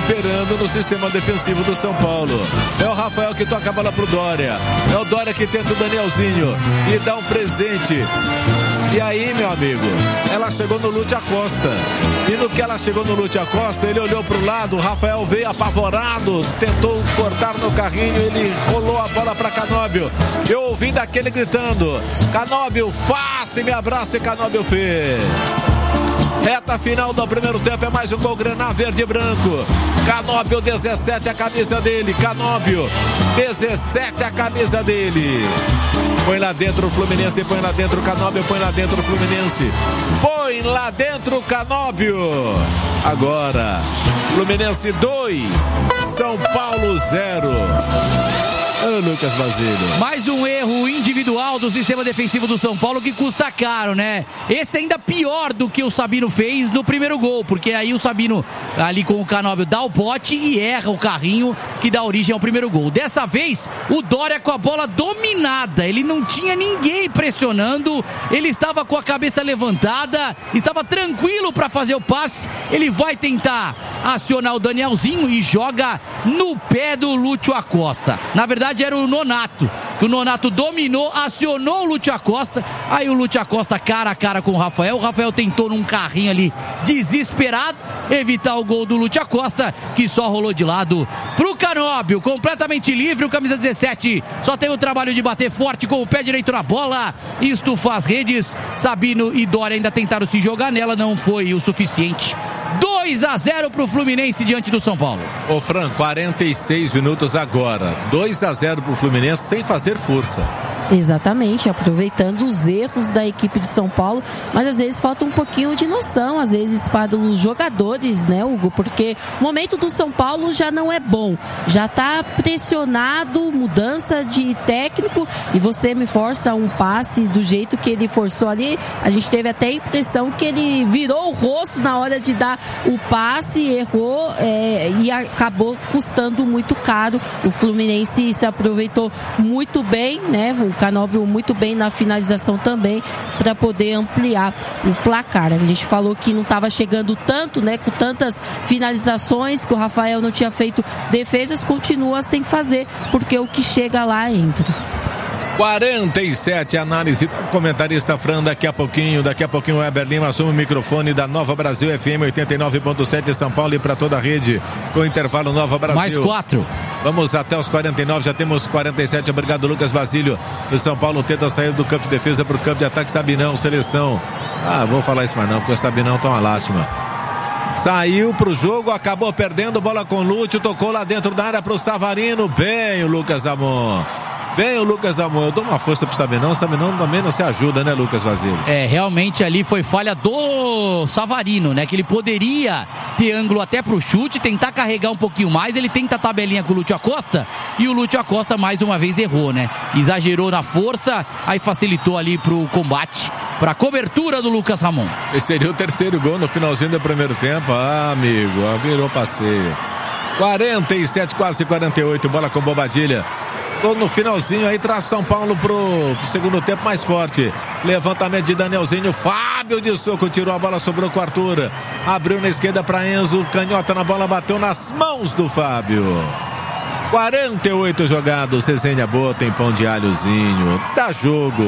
imperando no sistema defensivo do São Paulo. É o Rafael que toca a bola pro Dória. É o Dória que tenta o Danielzinho e dá um presente. E aí, meu amigo, ela chegou no Lúcio Acosta. E no que ela chegou no Lúcio Acosta, ele olhou pro lado, o Rafael veio apavorado, tentou cortar no carrinho, ele rolou a bola para Canóbio. Eu ouvi daquele gritando: Canóbio, faça e me abraça, e Canóbio fez. Reta final do primeiro tempo, é mais um gol Graná verde e branco. Canóbio 17, a camisa dele. Canóbio 17, a camisa dele. Põe lá dentro o Fluminense, põe lá dentro o Canóbio, põe lá dentro o Fluminense. Põe lá dentro o Canóbio. Agora, Fluminense 2, São Paulo 0. Ô, Lucas Basílio. Mais um erro individual do sistema defensivo do São Paulo que custa caro, né? Esse ainda pior do que o Sabino fez no primeiro gol, porque aí o Sabino ali com o Canóbio dá o bote e erra o carrinho que dá origem ao primeiro gol. Dessa vez, o Dória com a bola dominada, ele não tinha ninguém pressionando, ele estava com a cabeça levantada, estava tranquilo para fazer o passe, ele vai tentar acionar o Danielzinho e joga no pé do Lúcio Acosta. Na verdade, era o Nonato, que o Nonato dominou, acionou o Lúcio Acosta, aí o Lúcio Acosta cara a cara com o Rafael tentou num carrinho ali desesperado evitar o gol do Lúcio Acosta, que só rolou de lado pro Canóbio, completamente livre, o camisa 17 só tem o trabalho de bater forte com o pé direito na bola, isto faz redes. Sabino e Dória ainda tentaram se jogar nela, não foi o suficiente. 2-0 pro Fluminense diante do São Paulo. Ô Fran, 46 minutos agora, 2-0 pro Fluminense sem fazer força. Exatamente, aproveitando os erros da equipe de São Paulo, mas às vezes falta um pouquinho de noção, às vezes para os jogadores, né, Hugo? Porque o momento do São Paulo já não é bom, já está pressionado, mudança de técnico, e você me força um passe do jeito que ele forçou ali, a gente teve até a impressão que ele virou o rosto na hora de dar o passe, errou e acabou custando muito caro. O Fluminense se aproveitou muito bem, né? O Canóbio muito bem na finalização também, para poder ampliar o placar. A gente falou que não estava chegando tanto, né, com tantas finalizações, que o Rafael não tinha feito defesas, continua sem fazer, porque o que chega lá entra. 47, análise do comentarista Fran. Daqui a pouquinho o Weber Lima assume o microfone da Nova Brasil FM 89.7 São Paulo e para toda a rede, com intervalo Nova Brasil. Mais 4. Vamos até os 49, já temos 47. Obrigado, Lucas Basílio. O São Paulo tenta sair do campo de defesa para o campo de ataque. Sabinão, seleção. Vou falar isso mais não, porque o Sabinão tá uma lástima. Saiu pro jogo, acabou perdendo, bola com o Lúcio, tocou lá dentro da área pro Savarino. Bem o Lucas Amon. Eu dou uma força pro Sabinão. O Sabinão também não se ajuda, né, Lucas Basílio? Realmente ali foi falha do Savarino, né? Que ele poderia ter ângulo até pro chute, tentar carregar um pouquinho mais. Ele tenta a tabelinha com o Lúcio Acosta e o Lúcio Acosta mais uma vez errou, né? Exagerou na força, aí facilitou ali pro combate, pra cobertura do Lucas Ramon. Esse seria o terceiro gol no finalzinho do primeiro tempo. Amigo, virou passeio. 47, quase 48, bola com Bobadilha. Gol no finalzinho aí, traz São Paulo pro segundo tempo mais forte. Levantamento de Danielzinho, Fábio de soco, tirou a bola, sobrou com o Arthur. Abriu na esquerda para Enzo, canhota na bola, bateu nas mãos do Fábio. 48 jogados, resenha boa, tem pão de alhozinho. Dá jogo.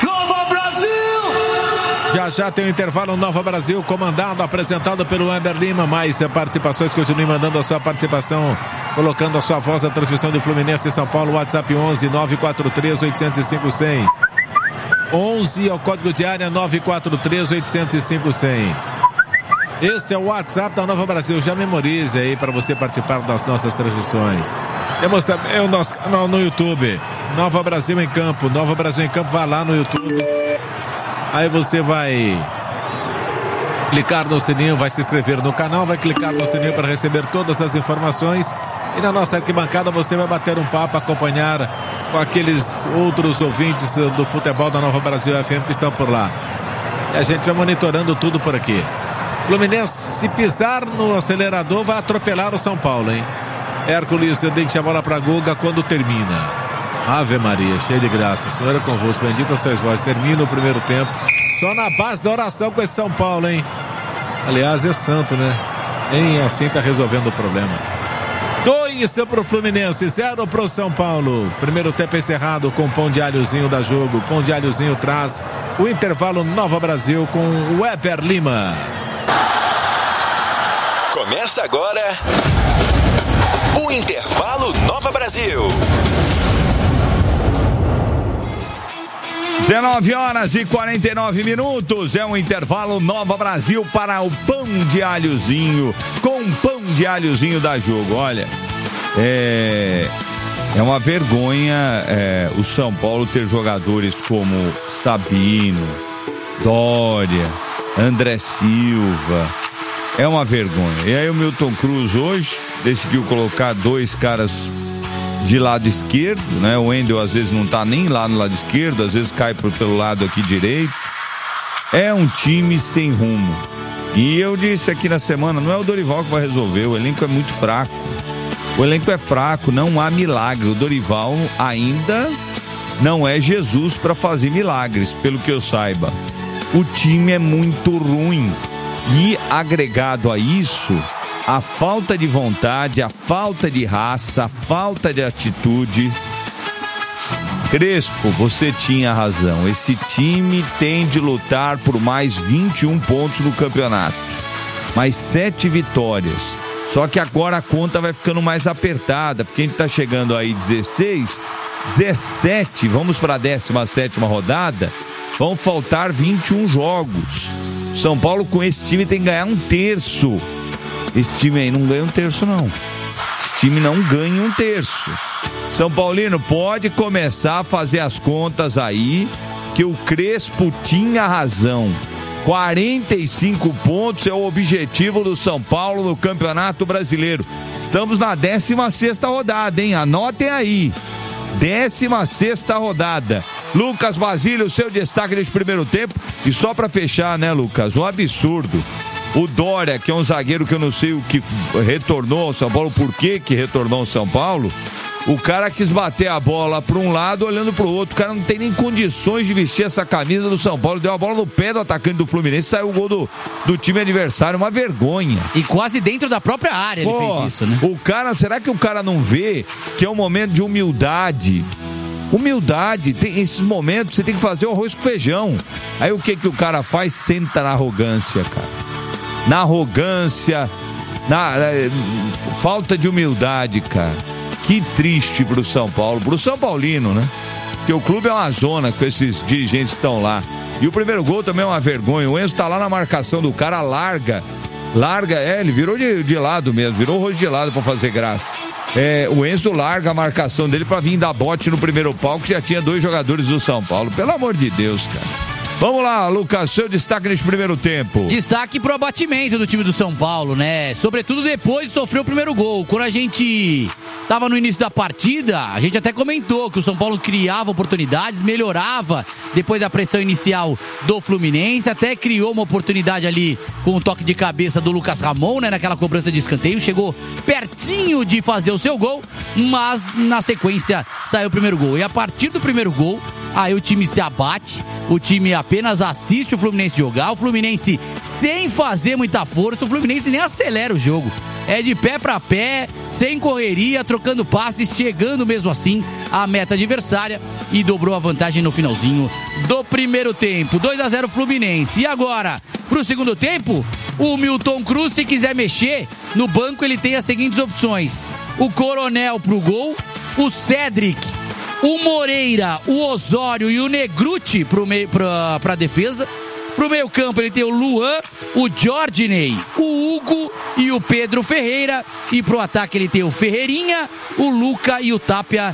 Já tem o intervalo Nova Brasil, comandado, apresentado pelo Weber Lima. Mais participações, continue mandando a sua participação, colocando a sua voz na transmissão do Fluminense e São Paulo. WhatsApp 11 943 805 100. 11 é o código de área, 943 805 100. Esse é o WhatsApp da Nova Brasil. Já memorize aí para você participar das nossas transmissões. Temos também o nosso canal no YouTube, Nova Brasil em Campo. Nova Brasil em Campo, vai lá no YouTube. Aí você vai clicar no sininho, vai se inscrever no canal, vai clicar no sininho para receber todas as informações. E na nossa arquibancada você vai bater um papo, acompanhar com aqueles outros ouvintes do futebol da Nova Brasil FM que estão por lá. E a gente vai monitorando tudo por aqui. Fluminense, se pisar no acelerador, vai atropelar o São Paulo, hein? Hércules deixa a bola para Guga quando termina. Ave Maria, cheia de graça. Senhor é convosco, bendita sois vós. Termina o primeiro tempo só na base da oração com esse São Paulo, hein? Aliás, é santo, né? Nem assim tá resolvendo o problema. 2 pro Fluminense, 0 pro São Paulo. Primeiro tempo encerrado com Pão de Alhozinho da Jogo. Pão de Alhozinho traz o intervalo Nova Brasil com o Weber Lima. Começa agora o intervalo Nova Brasil. 19h49. É um intervalo Nova Brasil para o Pão de Alhozinho, com Pão de Alhozinho da Jogo. Olha, é uma vergonha o São Paulo ter jogadores como Sabino, Dória, André Silva. É uma vergonha. E aí o Milton Cruz hoje decidiu colocar 2 caras de lado esquerdo, né? O Wendel às vezes não tá nem lá no lado esquerdo, às vezes cai pelo lado aqui direito. É um time sem rumo. E eu disse aqui na semana, não é o Dorival que vai resolver, o elenco é muito fraco. O elenco é fraco, não há milagre. O Dorival ainda não é Jesus para fazer milagres, pelo que eu saiba. O time é muito ruim. E agregado a isso, a falta de vontade, a falta de raça, a falta de atitude. Crespo, você tinha razão. Esse time tem de lutar por mais 21 pontos no campeonato. Mais 7 vitórias. Só que agora a conta vai ficando mais apertada, porque a gente tá chegando aí 16, 17, vamos para a 17ª rodada, vão faltar 21 jogos. São Paulo com esse time tem que ganhar 1/3. Esse time aí não ganha 1/3 não. Esse time não ganha 1/3. São Paulino, pode começar a fazer as contas aí, que o Crespo tinha razão. 45 pontos é o objetivo do São Paulo no Campeonato Brasileiro. Estamos na 16ª rodada, hein? Anotem aí. 16ª rodada. Lucas Basílio, seu destaque nesse primeiro tempo. E só pra fechar, né, Lucas? Um absurdo. O Dória, que é um zagueiro que eu não sei o que retornou ao São Paulo, por que retornou ao São Paulo. O cara quis bater a bola para um lado, olhando para o outro. O cara não tem nem condições de vestir essa camisa do São Paulo. Deu a bola no pé do atacante do Fluminense, saiu o gol do time adversário. Uma vergonha. E quase dentro da própria área ele fez isso, né? O cara, será que o cara não vê que é um momento de humildade? Humildade, tem esses momentos, você tem que fazer o arroz com feijão. Aí o que o cara faz? Senta na arrogância, cara. Na arrogância, na falta de humildade, cara. Que triste pro São Paulo, pro São Paulino, né? Porque o clube é uma zona com esses dirigentes que estão lá. E o primeiro gol também é uma vergonha. O Enzo tá lá na marcação do cara, larga, ele virou de lado mesmo, virou o rosto de lado pra fazer graça. O Enzo larga a marcação dele pra vir dar bote no primeiro pau, que já tinha 2 jogadores do São Paulo. Pelo amor de Deus, cara. Vamos lá, Lucas, seu destaque nesse primeiro tempo. Destaque pro abatimento do time do São Paulo, né? Sobretudo depois de sofrer o primeiro gol. Quando a gente tava no início da partida, a gente até comentou que o São Paulo criava oportunidades, melhorava depois da pressão inicial do Fluminense, até criou uma oportunidade ali com o toque de cabeça do Lucas Ramon, né? Naquela cobrança de escanteio, chegou pertinho de fazer o seu gol, mas na sequência saiu o primeiro gol. E a partir do primeiro gol, aí o time se abate, o time apenas assiste o Fluminense jogar, o Fluminense sem fazer muita força, o Fluminense nem acelera o jogo. É de pé pra pé, sem correria, trocando passes, chegando mesmo assim à meta adversária e dobrou a vantagem no finalzinho do primeiro tempo. 2-0 Fluminense. E agora, pro segundo tempo, o Milton Cruz, se quiser mexer, no banco ele tem as seguintes opções: o Coronel pro gol, o Cedric, o Moreira, o Osório e o Negruti pra defesa. Pro meio campo ele tem o Luan, o Jordinei, o Hugo e o Pedro Ferreira. E pro ataque ele tem o Ferreirinha, o Luca e o Tapia.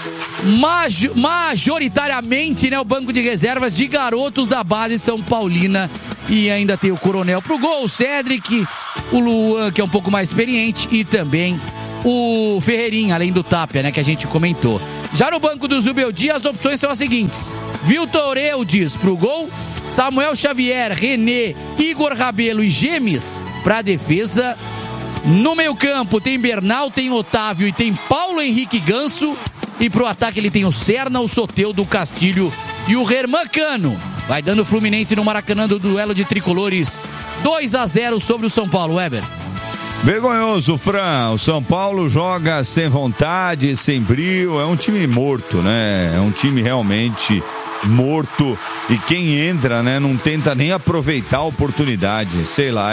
Majoritariamente, né, o banco de reservas de garotos da base São Paulina. E ainda tem o Coronel pro gol, o Cedric, o Luan, que é um pouco mais experiente, e também o Ferreirinha, além do Tapia, né, que a gente comentou. Já no banco do Zubeldia, as opções são as seguintes: Vitor Eudes pro gol, Samuel Xavier, René, Igor Rabelo e Gemes pra defesa. No meio campo tem Bernal, tem Otávio e tem Paulo Henrique Ganso. E pro ataque ele tem o Serna, o Soteldo, o Castilho e o Herman Cano. Vai dando o Fluminense no Maracanã do duelo de tricolores. 2-0 sobre o São Paulo, Weber. Vergonhoso, Fran. O São Paulo joga sem vontade, sem brio. É um time morto, né? É um time realmente morto. E quem entra, né, não tenta nem aproveitar a oportunidade. Sei lá,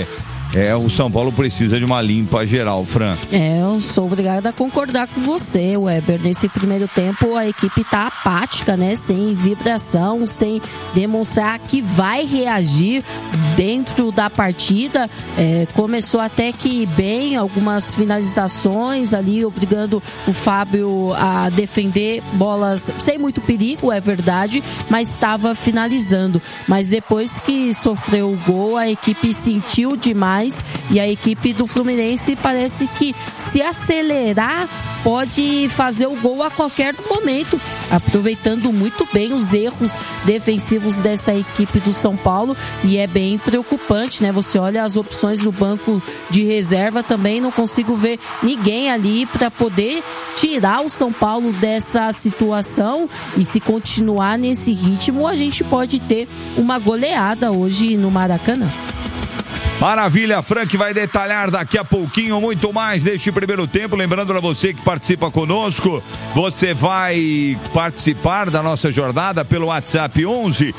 o São Paulo precisa de uma limpa geral, Fran. Eu sou obrigada a concordar com você, Weber. Nesse primeiro tempo a equipe tá apática, né? Sem vibração, sem demonstrar que vai reagir dentro da partida. Começou até que bem, algumas finalizações ali, obrigando o Fábio a defender bolas sem muito perigo, é verdade, mas estava finalizando. Mas depois que sofreu o gol, a equipe sentiu demais. E a equipe do Fluminense parece que, se acelerar, pode fazer o gol a qualquer momento, aproveitando muito bem os erros defensivos dessa equipe do São Paulo. E é bem preocupante, né? Você olha as opções do banco de reserva também, não consigo ver ninguém ali para poder tirar o São Paulo dessa situação. E se continuar nesse ritmo, a gente pode ter uma goleada hoje no Maracanã. Maravilha, Frank vai detalhar daqui a pouquinho muito mais deste primeiro tempo. Lembrando para você que participa conosco, você vai participar da nossa jornada pelo WhatsApp 11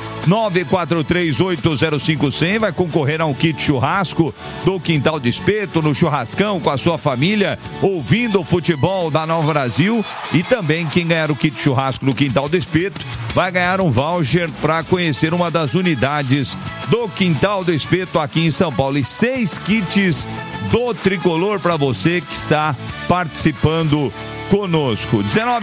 943 805 100, vai concorrer a um kit churrasco do Quintal do Espeto, no churrascão com a sua família, ouvindo o futebol da Nova Brasil. E também quem ganhar o kit churrasco do Quintal do Espeto vai ganhar um voucher para conhecer uma das unidades do Quintal do Espeto aqui em São Paulo. E 6 kits do Tricolor para você que está participando conosco.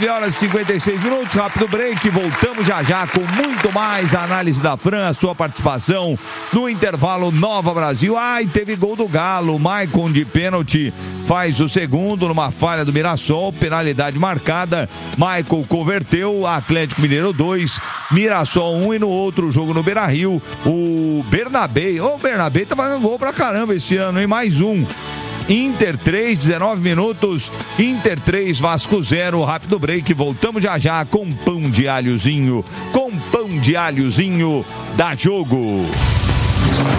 19h56, rápido break, voltamos já com muito mais a análise da Fran, a sua participação no intervalo Nova Brasil. E teve gol do Galo, Maicon de pênalti faz o segundo numa falha do Mirassol, penalidade marcada, Maicon converteu, Atlético Mineiro 2, Mirassol 1, e no outro jogo no Beira-Rio, o Bernabé tá fazendo gol pra caramba esse ano, hein? Mais um. Inter 3, 19 minutos, Inter 3, Vasco 0, rápido break, voltamos já com pão de alhozinho da Jogo.